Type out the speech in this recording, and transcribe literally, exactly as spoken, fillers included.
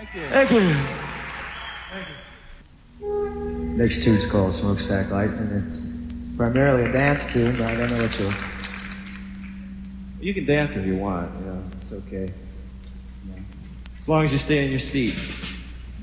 Thank you. Thank you. Next tune's called Smokestack Light, and it's primarily a dance tune, but I don't know what you'll... You can dance if you want, you know, it's okay. As long as you stay in your seat.